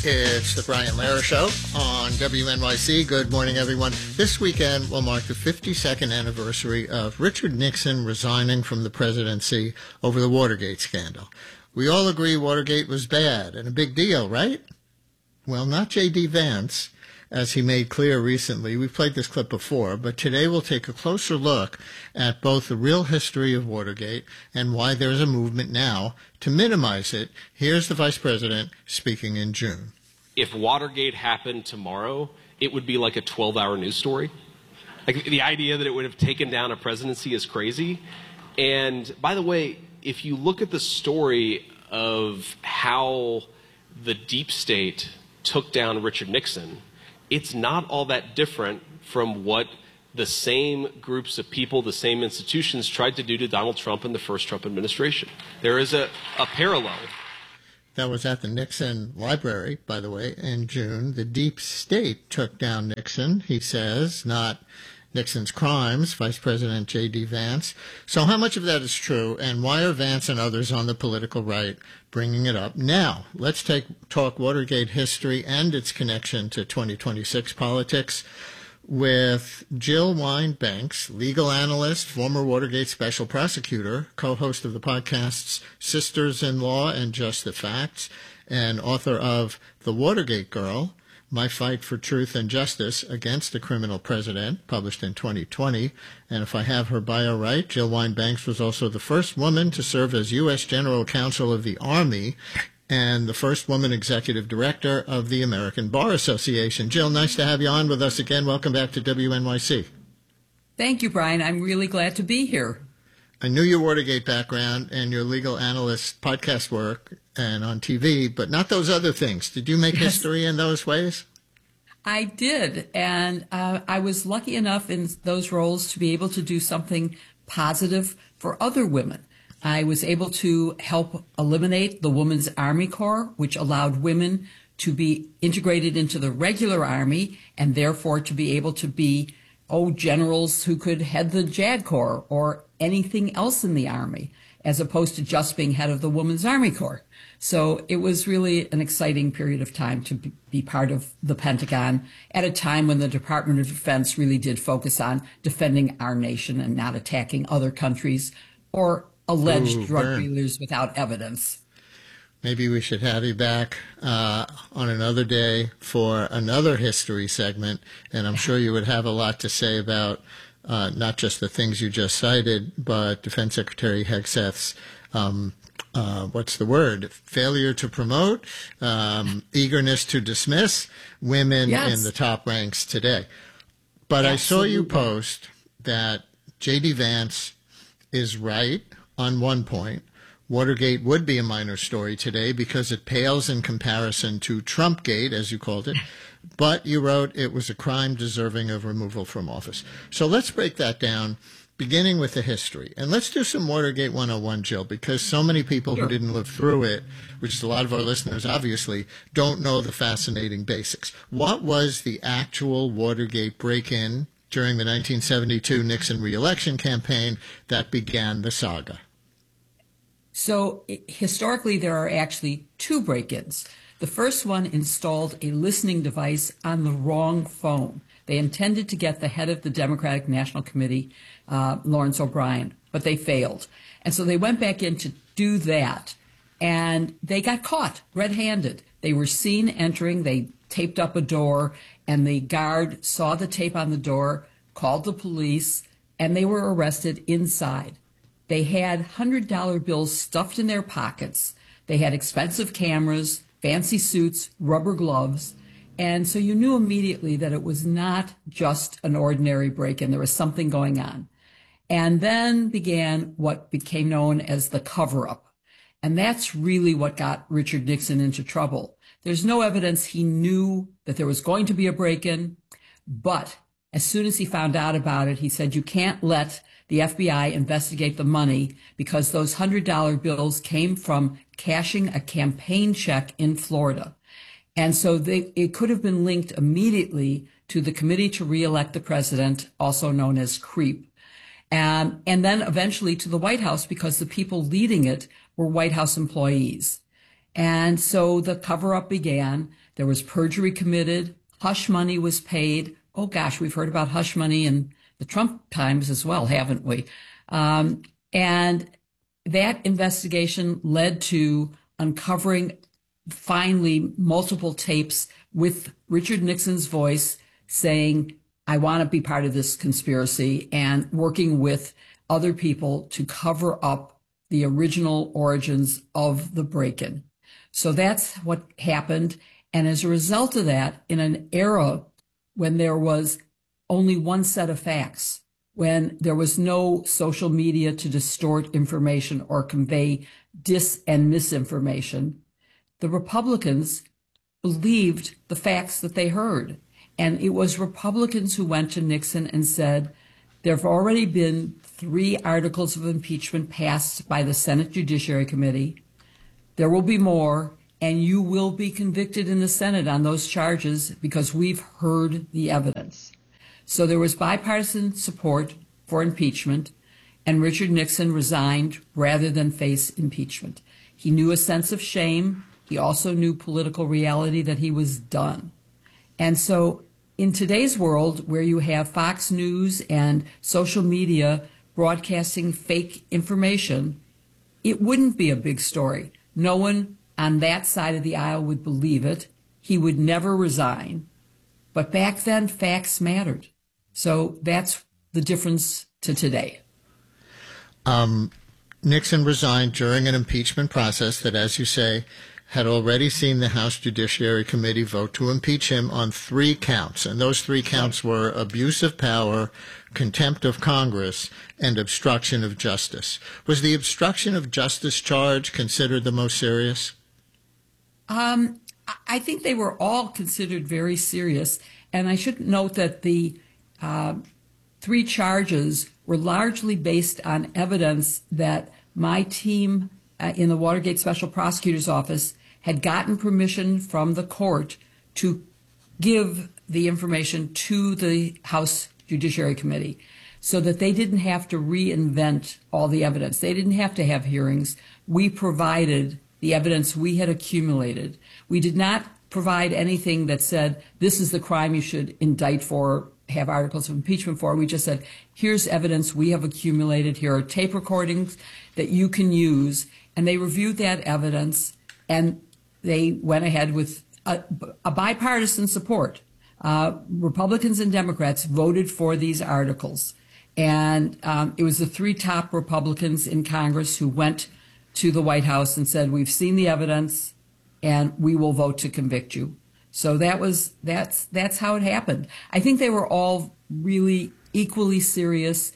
It's the Brian Lehrer Show on WNYC. Good morning, everyone. This weekend will mark the 52nd anniversary of Richard Nixon resigning from the presidency over the Watergate scandal. We all agree Watergate was bad and a big deal, right? Well, not J.D. Vance, as he made clear recently. We've played this clip before, but today we'll take a closer look at both the real history of Watergate and why there's a movement now to minimize it. Here's the vice president speaking in June. If Watergate happened tomorrow, it would be like a 12-hour news story. Like, the idea that it would have taken down a presidency is crazy. And by the way, if you look at the story of how the deep state took down Richard Nixon, it's not all that different from what the same groups of people, the same institutions tried to do to Donald Trump in the first Trump administration. There is a parallel. That was at the Nixon Library, by the way, in June. The deep state took down Nixon, he says, not Nixon's crimes, Vice President J.D. Vance. So how much of that is true, and why are Vance and others on the political right bringing it up now? Let's talk Watergate history and its connection to 2026 politics with Jill Wine-Banks, legal analyst, former Watergate special prosecutor, co-host of the podcasts Sisters-in-Law and Just the Facts, and author of The Watergate Girl, My Fight for Truth and Justice Against a Criminal President, published in 2020. And if I have her bio right, Jill Wine-Banks was also the first woman to serve as U.S. General Counsel of the Army and the first woman executive director of the American Bar Association. Jill, nice to have you on with us again. Welcome back to WNYC. Thank you, Brian. I'm really glad to be here. I knew your Watergate background and your legal analyst podcast work and on TV, but not those other things. Did you make history in those ways? I did, and I was lucky enough in those roles to be able to do something positive for other women. I was able to help eliminate the Women's Army Corps, which allowed women to be integrated into the regular Army and therefore to be able to be generals who could head the JAG Corps or anything else in the Army, as opposed to just being head of the Women's Army Corps. So it was really an exciting period of time to be part of the Pentagon at a time when the Department of Defense really did focus on defending our nation and not attacking other countries or alleged drug dealers without evidence. Maybe we should have you back on another day for another history segment, and I'm sure you would have a lot to say about not just the things you just cited, but Defense Secretary Hegseth's, failure to promote, eagerness to dismiss women in the top ranks today. But absolutely. I saw you post that J.D. Vance is right on one point. Watergate would be a minor story today because it pales in comparison to Trumpgate, as you called it. But you wrote it was a crime deserving of removal from office. So let's break that down, beginning with the history. And let's do some Watergate 101, Jill, because so many people who didn't live through it, which is a lot of our listeners, obviously, don't know the fascinating basics. What was the actual Watergate break-in during the 1972 Nixon re-election campaign that began the saga? So historically, there are actually two break-ins. The first one installed a listening device on the wrong phone. They intended to get the head of the Democratic National Committee, Lawrence O'Brien, but they failed. And so they went back in to do that, and they got caught red-handed. They were seen entering. They taped up a door, and the guard saw the tape on the door, called the police, and they were arrested inside. They had $100 bills stuffed in their pockets. They had expensive cameras, fancy suits, rubber gloves. And so you knew immediately that it was not just an ordinary break-in. There was something going on. And then began what became known as the cover-up. And that's really what got Richard Nixon into trouble. There's no evidence he knew that there was going to be a break-in, but as soon as he found out about it, he said, you can't let the FBI investigate the money because those $100 bills came from cashing a campaign check in Florida. And so it could have been linked immediately to the Committee to Re-elect the President, also known as CREEP, and then eventually to the White House because the people leading it were White House employees. And so the cover-up began. There was perjury committed. Hush money was paid. Oh, gosh, we've heard about hush money in the Trump times as well, haven't we? And that investigation led to uncovering finally multiple tapes with Richard Nixon's voice saying, I want to be part of this conspiracy, and working with other people to cover up the original origins of the break-in. So that's what happened. And as a result of that, in an era when there was only one set of facts, when there was no social media to distort information or convey dis and misinformation, the Republicans believed the facts that they heard. And it was Republicans who went to Nixon and said, there have already been 3 articles of impeachment passed by the Senate Judiciary Committee. There will be more, and you will be convicted in the Senate on those charges because we've heard the evidence. So there was bipartisan support for impeachment, and Richard Nixon resigned rather than face impeachment. He knew a sense of shame. He also knew political reality that he was done. And so in today's world, where you have Fox News and social media broadcasting fake information, it wouldn't be a big story. No one on that side of the aisle would believe it. He would never resign. But back then, facts mattered. So that's the difference to today. Nixon resigned during an impeachment process that, as you say, had already seen the House Judiciary Committee vote to impeach him on 3 counts. And those 3 counts were abuse of power, contempt of Congress, and obstruction of justice. Was the obstruction of justice charge considered the most serious? I think they were all considered very serious. And I should note that the 3 charges were largely based on evidence that my team in the Watergate Special Prosecutor's Office had gotten permission from the court to give the information to the House Judiciary Committee so that they didn't have to reinvent all the evidence. They didn't have to have hearings. We provided the evidence we had accumulated. We did not provide anything that said, this is the crime you should indict for, have articles of impeachment for. We just said, here's evidence we have accumulated. Here are tape recordings that you can use. And they reviewed that evidence, and they went ahead with a bipartisan support. Republicans and Democrats voted for these articles. And it was the 3 top Republicans in Congress who went to the White House and said, we've seen the evidence, and we will vote to convict you. So that's how it happened. I think they were all really equally serious.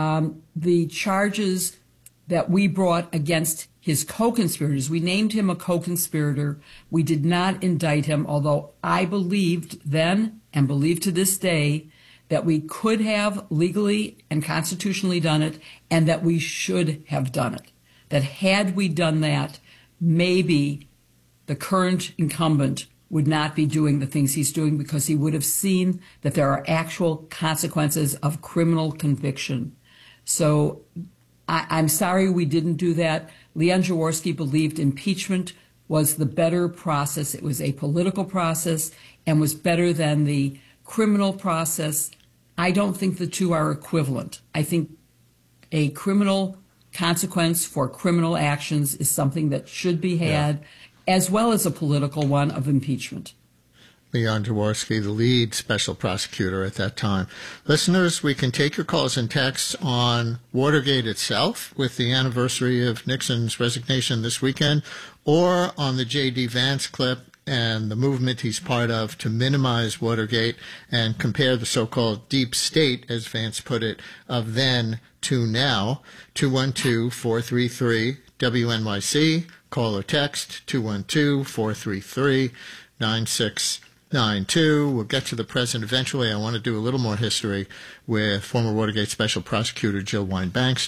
The charges that we brought against his co-conspirators, we named him a co-conspirator. We did not indict him, although I believed then and believe to this day that we could have legally and constitutionally done it, and that we should have done it. That had we done that, maybe the current incumbent would not be doing the things he's doing, because he would have seen that there are actual consequences of criminal conviction. So I'm sorry we didn't do that. Leon Jaworski believed impeachment was the better process. It was a political process and was better than the criminal process. I don't think the two are equivalent. I think a criminal consequence for criminal actions is something that should be had, as well as a political one of impeachment. Leon Jaworski, the lead special prosecutor at that time. Listeners, we can take your calls and texts on Watergate itself, with the anniversary of Nixon's resignation this weekend, or on the J.D. Vance clip and the movement he's part of to minimize Watergate and compare the so-called deep state, as Vance put it, of then to now. 212-433-WNYC. Call or text 212-433-9692. We'll get to the present eventually. I want to do a little more history with former Watergate Special Prosecutor Jill Wine-Banks.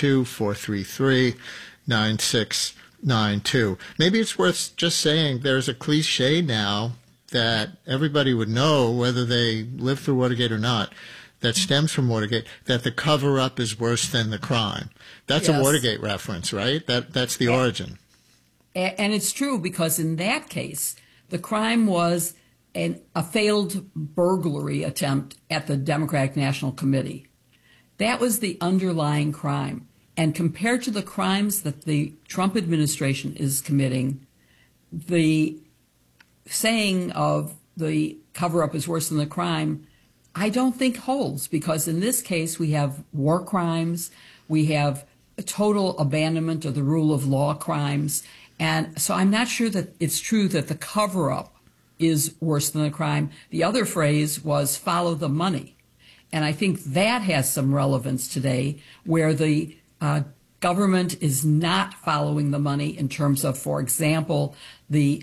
212-433-9692. Maybe it's worth just saying there's a cliche now that everybody would know, whether they lived through Watergate or not, that stems from Watergate, that the cover-up is worse than the crime. That's a Watergate reference, right? That's the origin. And it's true because in that case, the crime was a failed burglary attempt at the Democratic National Committee. That was the underlying crime. And compared to the crimes that the Trump administration is committing, the saying of the cover-up is worse than the crime, I don't think holds, because in this case we have war crimes, we have a total abandonment of the rule of law crimes, and so I'm not sure that it's true that the cover-up is worse than the crime. The other phrase was follow the money, and I think that has some relevance today, where the government is not following the money in terms of, for example, the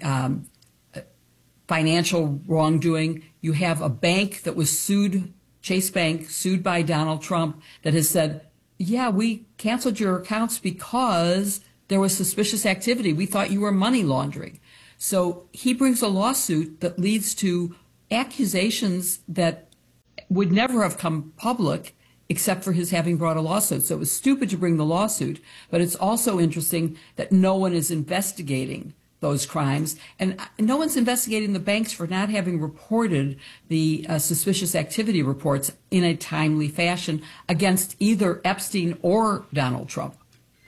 financial wrongdoing. You have a bank that was sued, Chase Bank, sued by Donald Trump, that has said, yeah, we canceled your accounts because there was suspicious activity. We thought you were money laundering. So he brings a lawsuit that leads to accusations that would never have come public except for his having brought a lawsuit. So it was stupid to bring the lawsuit, but it's also interesting that no one is investigating those crimes, and no one's investigating the banks for not having reported the suspicious activity reports in a timely fashion against either Epstein or Donald Trump.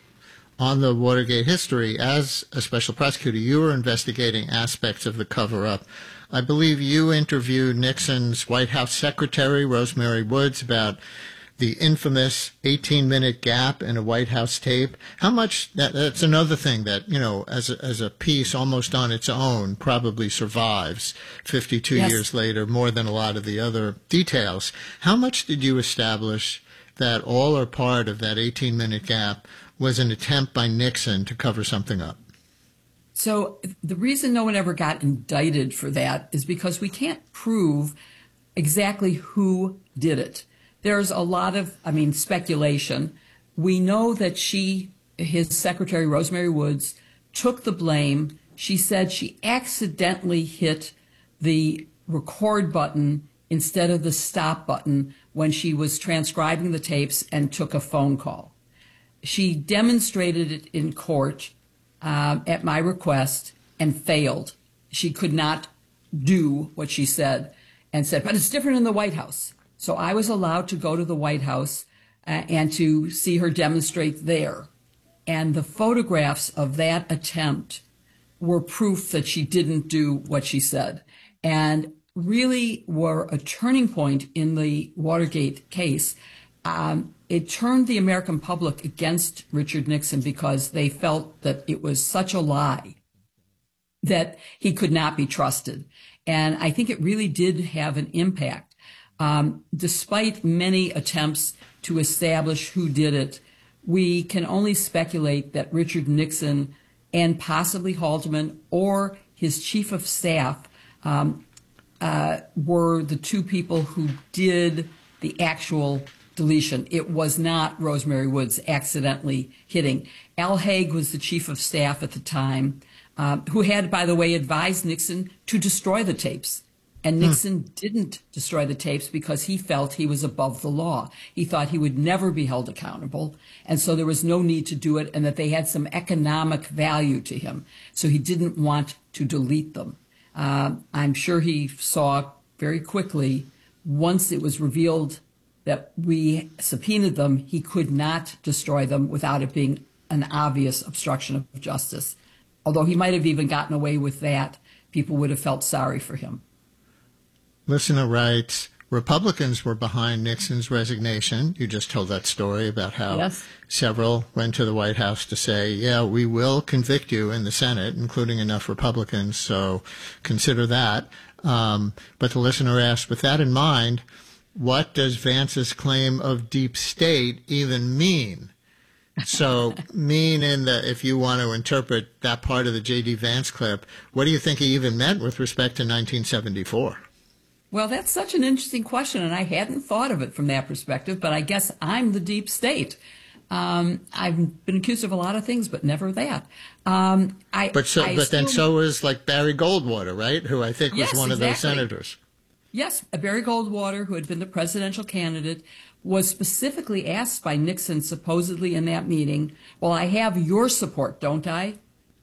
On the Watergate history, as a special prosecutor, you were investigating aspects of the cover-up. I believe you interviewed Nixon's White House secretary, Rosemary Woods, about the infamous 18-minute gap in a White House tape. How much, that's another thing that, you know, as a piece almost on its own probably survives 52 Yes. years later, more than a lot of the other details. How much did you establish that all or part of that 18-minute gap was an attempt by Nixon to cover something up? So the reason no one ever got indicted for that is because we can't prove exactly who did it. There's a lot of, speculation. We know that his secretary, Rosemary Woods, took the blame. She said she accidentally hit the record button instead of the stop button when she was transcribing the tapes and took a phone call. She demonstrated it in court at my request and failed. She could not do what she said and said, but it's different in the White House. So I was allowed to go to the White House and to see her demonstrate there. And the photographs of that attempt were proof that she didn't do what she said, and really were a turning point in the Watergate case. It turned the American public against Richard Nixon because they felt that it was such a lie that he could not be trusted. And I think it really did have an impact. Despite many attempts to establish who did it, we can only speculate that Richard Nixon and possibly Haldeman or his chief of staff were the two people who did the actual deletion. It was not Rosemary Woods accidentally hitting. Al Haig was the chief of staff at the time, who had, by the way, advised Nixon to destroy the tapes. And Nixon didn't destroy the tapes because he felt he was above the law. He thought he would never be held accountable, and so there was no need to do it, and that they had some economic value to him. So he didn't want to delete them. I'm sure he saw very quickly, once it was revealed that we subpoenaed them, he could not destroy them without it being an obvious obstruction of justice. Although he might have even gotten away with that, people would have felt sorry for him. Listener writes, Republicans were behind Nixon's resignation. You just told that story about how Yes. several went to the White House to say, yeah, we will convict you in the Senate, including enough Republicans, so consider that. But the listener asked, with that in mind, what does Vance's claim of deep state even mean? So mean in the, if you want to interpret that part of the J.D. Vance clip, what do you think he even meant with respect to 1974? Well, that's such an interesting question, and I hadn't thought of it from that perspective, but I guess I'm the deep state. I've been accused of a lot of things, but never that. Then so was like Barry Goldwater, right? Who I think was one of those senators. Yes, Barry Goldwater, who had been the presidential candidate, was specifically asked by Nixon, supposedly in that meeting, well, I have your support, don't I?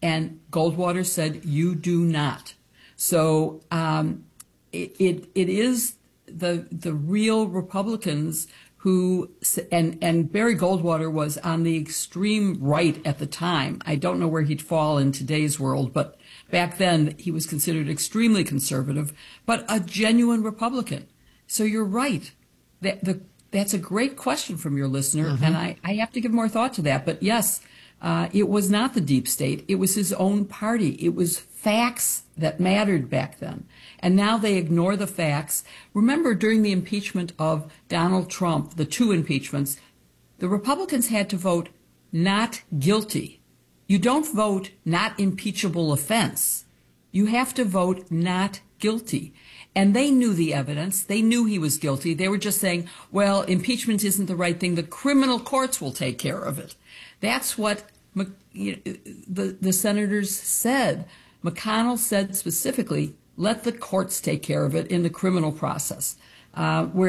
and Goldwater said, you do not. So it is the real Republicans who, and Barry Goldwater was on the extreme right at the time. I don't know where he'd fall in today's world, but back then he was considered extremely conservative, but a genuine Republican. So you're right. That's a great question from your listener, and I have to give more thought to that. But yes, it was not the deep state. It was his own party. It was facts that mattered back then. And now they ignore the facts. Remember, during the impeachment of Donald Trump, the 2 impeachments, the Republicans had to vote not guilty. You don't vote not impeachable offense. You have to vote not guilty. And they knew the evidence. They knew he was guilty. They were just saying, well, impeachment isn't the right thing. The criminal courts will take care of it. That's what the senators said. McConnell said specifically, let the courts take care of it in the criminal process. Where